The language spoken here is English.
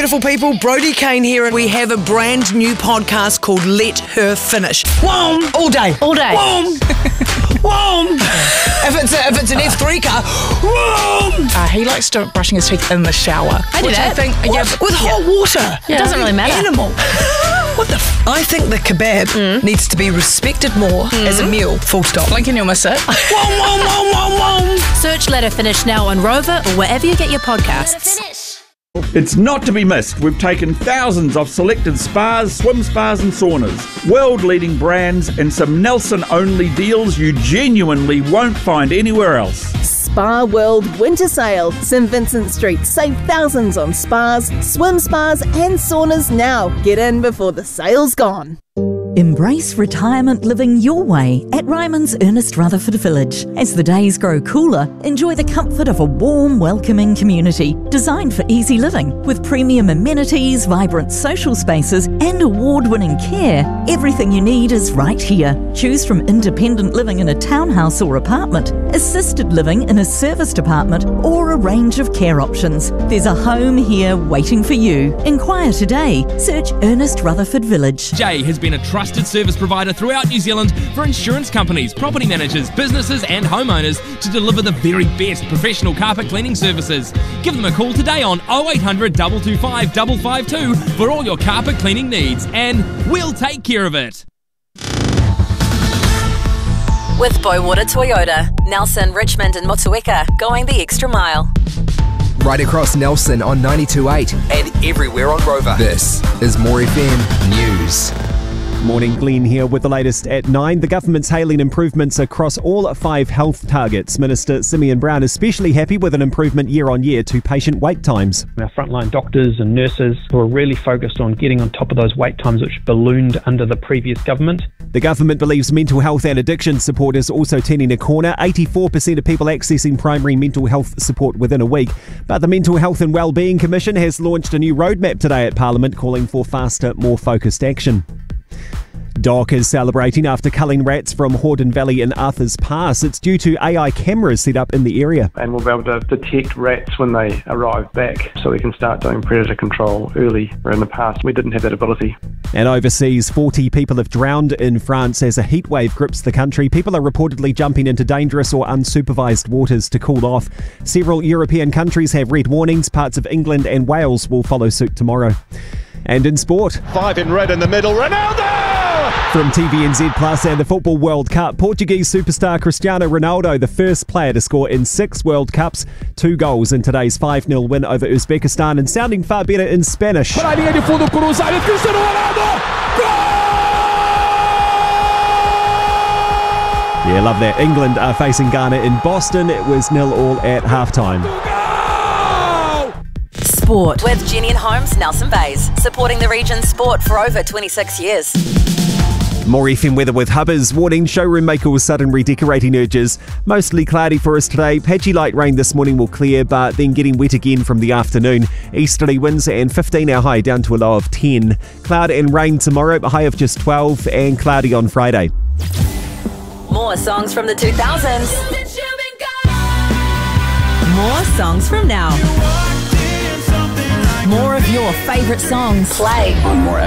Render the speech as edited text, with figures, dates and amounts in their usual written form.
beautiful people. Brodie Kane here, and we have a brand new podcast called Let Her Finish. Whoom! All day. All day. Whoom! Whoom! If it's an F3 car, whoom! He likes brushing his teeth in the shower. I do that. With hot water. It doesn't really matter. Animal. What the I think the kebab needs to be respected more as a meal, full stop. Blink and you'll miss it. Search Let Her Finish now on Rover or wherever you get your podcasts. It's not to be missed. We've taken thousands of selected spas, swim spas and saunas, world-leading brands and some Nelson-only deals you genuinely won't find anywhere else. Spa World Winter Sale, St Vincent Street. Save thousands on spas, swim spas and saunas now. Get in before the sale's gone. Embrace retirement living your way at Ryman's Ernest Rutherford Village. As the days grow cooler, enjoy the comfort of a warm, welcoming community designed for easy living. With premium amenities, vibrant social spaces and award-winning care, everything you need is right here. Choose from independent living in a townhouse or apartment, assisted living in a serviced apartment or a range of care options. There's a home here waiting for you. Inquire today. Search Ernest Rutherford Village. Jay has been a trusted service provider throughout New Zealand for insurance companies, property managers, businesses and homeowners to deliver the very best professional carpet cleaning services. Give them a call today on 0800 225 552 for all your carpet cleaning needs, and we'll take care of it. With Boywater Toyota, Nelson, Richmond and Motueka, going the extra mile. Right across Nelson on 92.8 and everywhere on Rover. This is More FM News. Morning, Glenn here with the latest at 9. The government's hailing improvements across all 5 health targets. Minister Simeon Brown is especially happy with an improvement year on year to patient wait times. Our frontline doctors and nurses who are really focused on getting on top of those wait times which ballooned under the previous government. The government believes mental health and addiction support is also turning a corner. 84% of people accessing primary mental health support within a week. But the Mental Health and Wellbeing Commission has launched a new roadmap today at Parliament calling for faster, more focused action. DOC is celebrating after culling rats from Hordern Valley in Arthur's Pass. It's due to AI cameras set up in the area. And we'll be able to detect rats when they arrive back so we can start doing predator control early, where in the past we didn't have that ability. And overseas, 40 people have drowned in France as a heat wave grips the country. People are reportedly jumping into dangerous or unsupervised waters to cool off. Several European countries have red warnings. Parts of England and Wales will follow suit tomorrow. And in sport, 5 in red in the middle, Ronaldo! From TVNZ Plus and the Football World Cup, Portuguese superstar Cristiano Ronaldo, the first player to score in 6 World Cups, 2 goals in today's 5-0 win over Uzbekistan, and sounding far better in Spanish. Para a linha de fundo cruzada, Cristiano Ronaldo! Yeah, love that. England are facing Ghana in Boston. It was 0-0 at halftime. Sport with Jenny and Holmes, Nelson Bays, supporting the region's sport for over 26 years. More FM weather with Hubbers. Warning, showroom makers sudden redecorating urges. Mostly cloudy for us today. Patchy light rain this morning will clear, but then getting wet again from the afternoon. Easterly winds and 15 our high down to a low of 10. Cloud and rain tomorrow, a high of just 12, and cloudy on Friday. More songs from the 2000s. More songs from now. More of your favourite songs. Play on More